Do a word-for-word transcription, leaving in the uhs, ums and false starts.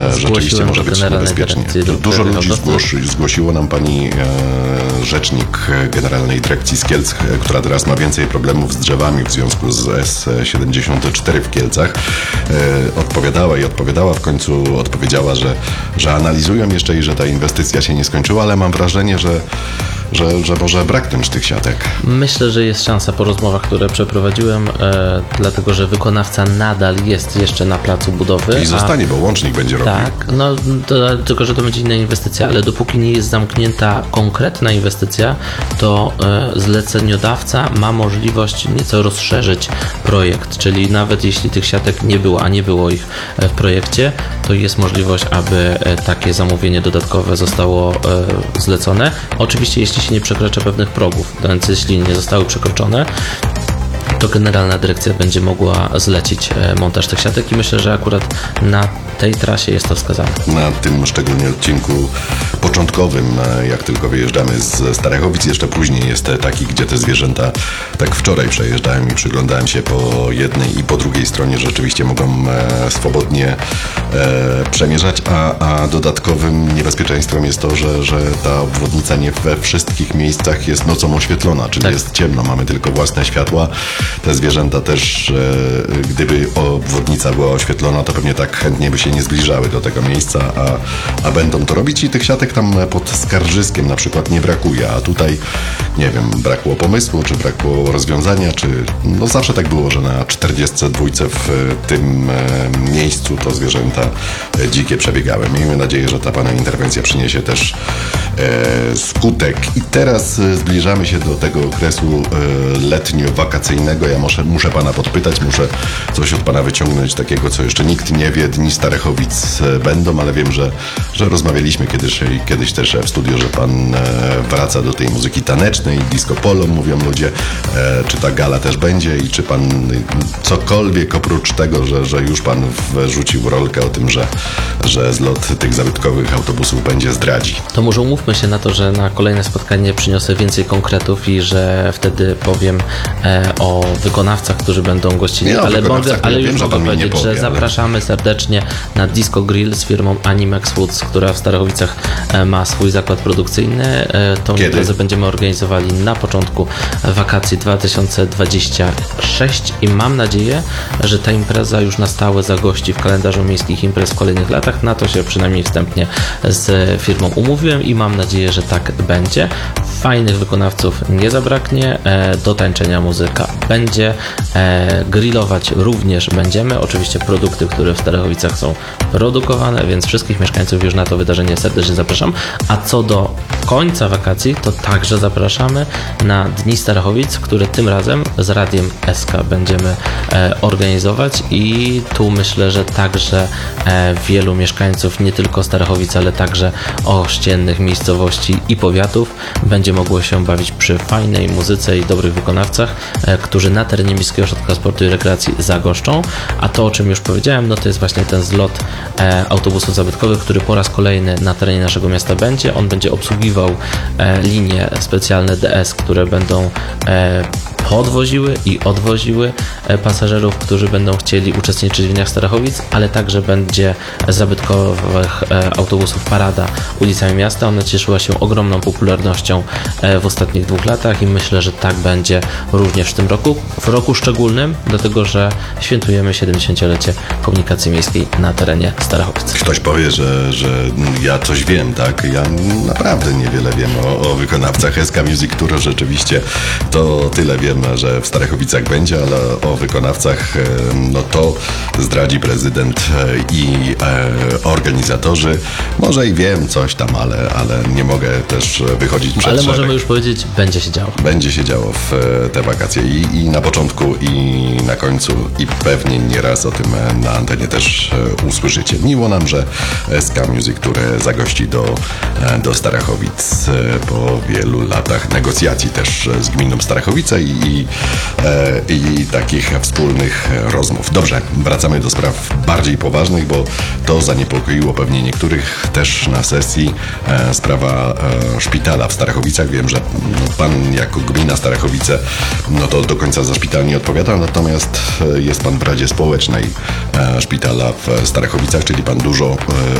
że rzeczywiście może być niebezpiecznie. Dużo ludzi zgłosi, zgłosiło nam pani e, rzecznik Generalnej Dyrekcji z Kielc, która teraz ma więcej problemów z drzewami w związku z S siedemdziesiąt cztery w Kielcach. E, odpowiadała i odpowiadała, w końcu odpowiedziała, że, że analizują jeszcze i że ta inwestycja się nie skończyła, ale mam wrażenie, że Że, że może braknąć tych siatek. Myślę, że jest szansa po rozmowach, które przeprowadziłem, e, dlatego że wykonawca nadal jest jeszcze na placu budowy. I zostanie, a, bo łącznik będzie robił. Tak, no to, tylko że to będzie inna inwestycja, ale dopóki nie jest zamknięta konkretna inwestycja, to e, zleceniodawca ma możliwość nieco rozszerzyć projekt, czyli nawet jeśli tych siatek nie było, a nie było ich w projekcie, to jest możliwość, aby takie zamówienie dodatkowe zostało e, zlecone. Oczywiście jeśli się nie przekracza pewnych progów, więc jeśli nie zostały przekroczone, to Generalna Dyrekcja będzie mogła zlecić montaż tych siatek i myślę, że akurat na tej trasie jest to wskazane. Na tym szczególnie odcinku początkowym, jak tylko wyjeżdżamy z Starachowic, jeszcze później jest taki, gdzie te zwierzęta, tak wczoraj przejeżdżałem i przyglądałem się po jednej i po drugiej stronie, rzeczywiście mogą swobodnie e, przemierzać, a, a dodatkowym niebezpieczeństwem jest to, że, że ta obwodnica nie we wszystkich miejscach jest nocą oświetlona, czyli tak. Jest ciemno, mamy tylko własne światła. Te zwierzęta też, e, gdyby obwodnica była oświetlona, to pewnie tak chętnie by się nie zbliżały do tego miejsca, a, a będą to robić i tych siatek tam pod Skarżyskiem na przykład nie brakuje, a tutaj, nie wiem, brakło pomysłu, czy brakło rozwiązania, czy no zawsze tak było, że na czterdziestce dwójce w tym e, miejscu to zwierzęta e, dzikie przebiegały. Miejmy nadzieję, że ta pana interwencja przyniesie też e, skutek. I teraz e, zbliżamy się do tego okresu e, letnio-wakacyjnego. Ja muszę, muszę pana podpytać, muszę coś od pana wyciągnąć takiego, co jeszcze nikt nie wie. Dni Starachowic będą, ale wiem, że, że rozmawialiśmy kiedyś, kiedyś też w studiu, że pan wraca do tej muzyki tanecznej, disco polo, mówią ludzie. Czy ta gala też będzie i czy pan cokolwiek oprócz tego, że, że już pan wrzucił rolkę o tym, że, że zlot tych zabytkowych autobusów będzie, zdradzi? To może umówmy się na to, że na kolejne spotkanie przyniosę więcej konkretów i że wtedy powiem e, o wykonawcach, którzy będą gościli, nie, ale, mogę, ale wiem, już mogę powiedzieć, powie, że ale... zapraszamy serdecznie na Disco Grill z firmą Animex Woods, która w Starachowicach e, ma swój zakład produkcyjny. E, tą Kiedy? imprezę będziemy organizowali na początku wakacji dwa tysiące dwudziestego szóstego i mam nadzieję, że ta impreza już na stałe zagości w kalendarzu miejskich imprez w kolejnych latach. Na to się przynajmniej wstępnie z firmą umówiłem i mam nadzieję, że tak będzie. Fajnych wykonawców nie zabraknie, e, do tańczenia muzyka będzie, e, grillować również będziemy. Oczywiście produkty, które w Starachowicach są produkowane, więc wszystkich mieszkańców już na to wydarzenie serdecznie zapraszam. A co do końca wakacji, to także zapraszamy na Dni Starachowic, które tym razem z Radiem S K będziemy e, organizować i tu myślę, że także e, wielu mieszkańców nie tylko Starachowic, ale także ościennych miejscowości i powiatów będzie mogło się bawić przy fajnej muzyce i dobrych wykonawcach, e, którzy na terenie Miejskiego Ośrodka Sportu i Rekreacji zagoszczą, a to, o czym już powiedziałem, no to jest właśnie ten zlot e, autobusów zabytkowych, który po raz kolejny na terenie naszego miasta będzie. On będzie obsługiwał e, linie specjalne D S, które będą e, podwoziły i odwoziły pasażerów, którzy będą chcieli uczestniczyć w Dniach Starachowic, ale także będzie zabytkowych autobusów parada ulicami miasta. Ona cieszyła się ogromną popularnością w ostatnich dwóch latach i myślę, że tak będzie również w tym roku. W roku szczególnym, dlatego że świętujemy siedemdziesięciolecie komunikacji miejskiej na terenie Starachowic. Ktoś powie, że, że ja coś wiem, tak? Ja naprawdę niewiele wiem o, o wykonawcach S K Music Tour. Rzeczywiście to tyle wiem, że w Starachowicach będzie, ale o wykonawcach no to zdradzi prezydent i e, organizatorzy. Może i wiem coś tam, ale, ale nie mogę też wychodzić przed Ale szereg. możemy już powiedzieć, będzie się działo. Będzie się działo w te wakacje i, i na początku, i na końcu, i pewnie nieraz o tym na antenie też usłyszycie. Miło nam, że S K Music, które zagości do, do Starachowic po wielu latach negocjacji też z gminą Starachowice i, i, i takich wspólnych rozmów. Dobrze, wracamy do spraw bardziej poważnych, bo to zaniepokoiło pewnie niektórych też na sesji sprawa szpitala w Starachowicach. Wiem, że pan jako gmina Starachowice no to do końca za szpital nie odpowiada, natomiast jest pan w Radzie Społecznej szpitala w Starachowicach, czyli pan dużo